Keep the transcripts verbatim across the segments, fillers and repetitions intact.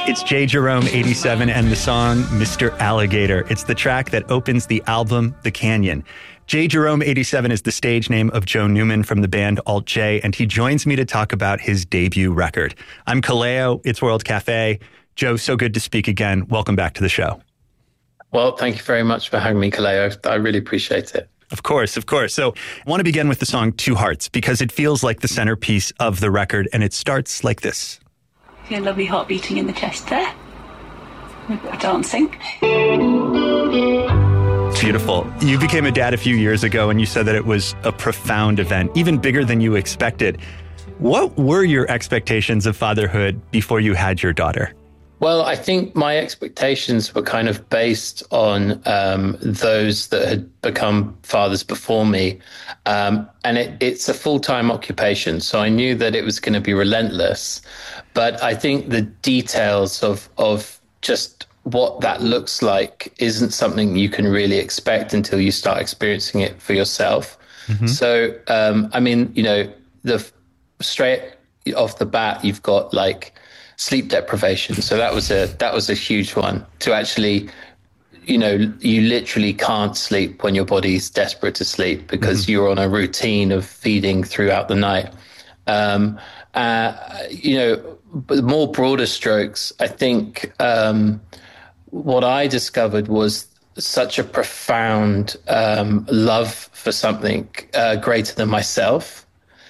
It's J. Jerome eighty-seven and the song Mister Alligator. It's the track that opens the album The Canyon. J. Jerome eighty-seven is the stage name of Joe Newman from the band Alt J, and he joins me to talk about his debut record. I'm Kaleo, it's World Cafe. Joe, so good to speak again. Welcome back to the show. Well, thank you very much for having me, Kaleo. I really appreciate it. Of course, of course. So I want to begin with the song Two Hearts because it feels like the centerpiece of the record, and it starts like this. A lovely heart beating in the chest there. A bit of dancing. Beautiful. You became a dad a few years ago, and you said that it was a profound event, even bigger than you expected. What were your expectations of fatherhood before you had your daughter? Well, I think my expectations were kind of based on um, those that had become fathers before me. Um, and it, it's a full-time occupation, so I knew that it was going to be relentless. But I think the details of, of just what that looks like isn't something you can really expect until you start experiencing it for yourself. Mm-hmm. So, um, I mean, you know, the straight off the bat, you've got like sleep deprivation. So that was a that was a huge one to actually, you know, you literally can't sleep when your body's desperate to sleep because mm-hmm. you're on a routine of feeding throughout the night. Um, uh, you know, but more broader strokes, I think um, what I discovered was such a profound um, love for something uh, greater than myself.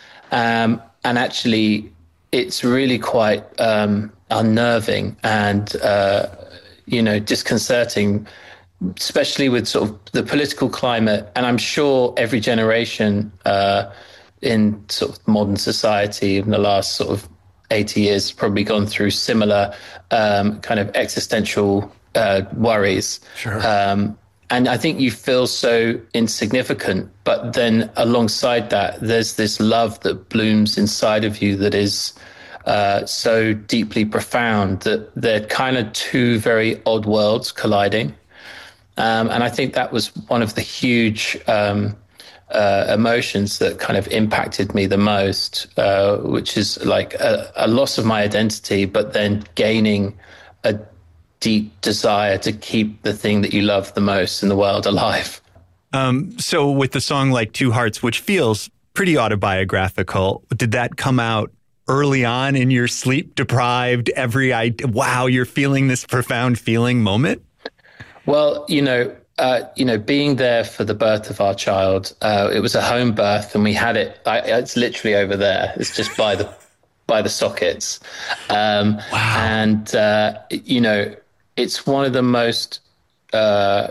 Um, and actually, it's really quite um, unnerving and, uh, you know, disconcerting, especially with sort of the political climate. And I'm sure every generation uh, in sort of modern society in the last sort of eighty years has probably gone through similar um, kind of existential uh, worries. Sure. Um, And I think you feel so insignificant, but then alongside that, there's this love that blooms inside of you that is uh, so deeply profound that they're kind of two very odd worlds colliding. Um, and I think that was one of the huge um, uh, emotions that kind of impacted me the most, uh, which is like a, a loss of my identity, but then gaining a deep desire to keep the thing that you love the most in the world alive. Um, so with the song like Two Hearts, which feels pretty autobiographical, did that come out early on in your sleep deprived, every idea, wow, you're feeling this profound feeling moment? Well, you know, uh, you know, being there for the birth of our child, uh, it was a home birth and we had it, I, it's literally over there. It's just by the, by the sockets. Um, wow. And, uh, you know, it's one of the most, uh,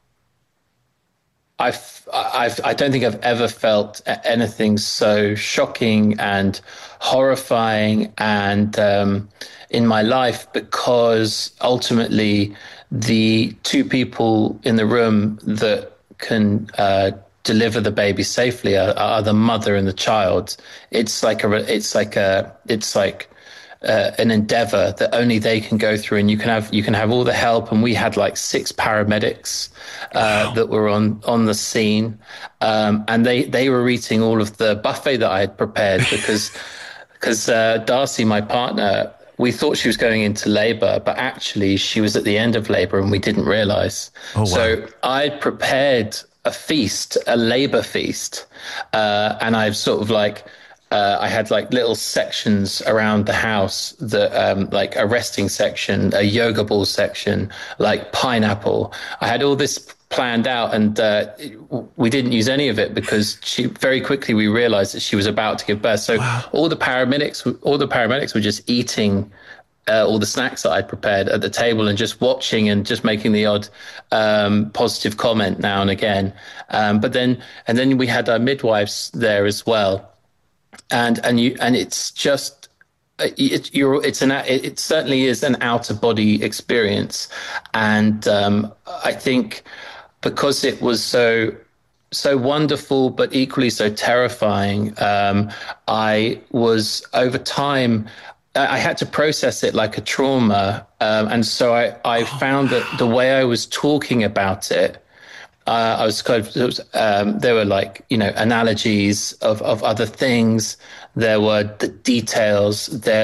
I've, I've, I don't think I've ever felt anything so shocking and horrifying and um, in my life, because ultimately the two people in the room that can uh, deliver the baby safely are, are the mother and the child. It's like a, it's like a, it's like, Uh, an endeavor that only they can go through, and you can have you can have all the help. And we had like six paramedics uh, wow. that were on on the scene, um, and they they were eating all of the buffet that I had prepared because because uh, Darcy, my partner, we thought she was going into labor, but actually she was at the end of labor, and we didn't realize. Oh, wow. So I prepared a feast, a labor feast, uh, and I've sort of like. Uh, I had like little sections around the house that um, like a resting section, a yoga ball section, like pineapple. I had all this planned out, and uh, we didn't use any of it because she very quickly we realized that she was about to give birth. So wow. all the paramedics, all the paramedics were just eating uh, all the snacks that I'd prepared at the table and just watching and just making the odd um, positive comment now and again. Um, but then, and then we had our midwives there as well. And and you and it's just it, you're it's an it, it certainly is an out of body experience, and um, I think because it was so so wonderful but equally so terrifying, um, I was over time I had to process it like a trauma, um, and so I I found that the way I was talking about it. Uh, I was kind of, it was, um, there were like, you know, analogies of, of other things. There were the details. There,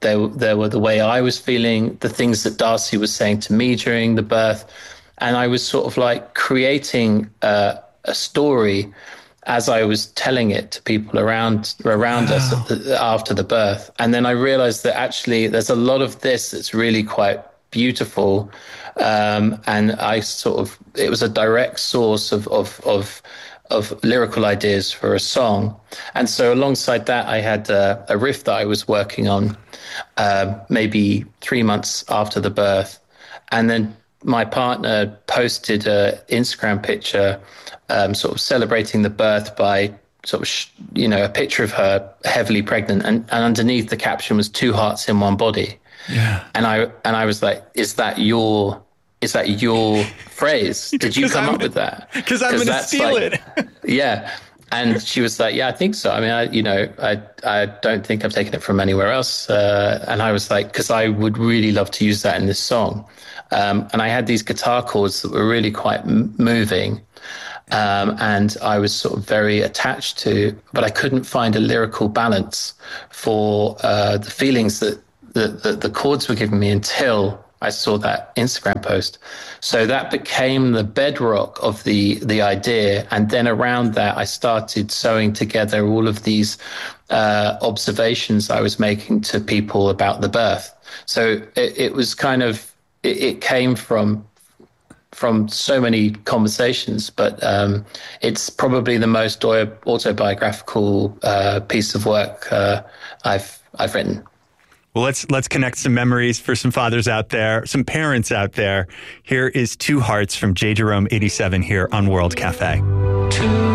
There, there were the way I was feeling, the things that Darcy was saying to me during the birth. And I was sort of like creating uh, a story as I was telling it to people around around wow. us at the, after the birth. And then I realized that actually there's a lot of this that's really quite beautiful. Um, and I sort of, it was a direct source of, of, of, of lyrical ideas for a song. And so alongside that, I had a, a riff that I was working on uh, maybe three months after the birth. And then my partner posted an Instagram picture um, sort of celebrating the birth by sort of, sh- you know, a picture of her heavily pregnant. And, and underneath the caption was two hearts in one body. Yeah. And I and I was like, is that your is that your phrase? Did you come I'm up gonna, with that? Because I'm going to steal like, it. Yeah. And she was like, yeah, I think so. I mean, I, you know, I I don't think I've taken it from anywhere else. Uh, and I was like, because I would really love to use that in this song. Um, and I had these guitar chords that were really quite m- moving. Um, and I was sort of very attached to, but I couldn't find a lyrical balance for uh, the feelings that the, the, the chords were giving me until I saw that Instagram post. So that became the bedrock of the the idea. And then around that, I started sewing together all of these uh, observations I was making to people about the birth. So it, it was kind of, it, it came from from so many conversations, but um, it's probably the most autobiographical uh, piece of work uh, I've I've written. Well, let's let's connect some memories for some fathers out there, some parents out there. Here is Two Hearts from J. Jerome eighty-seven here on World Cafe. Two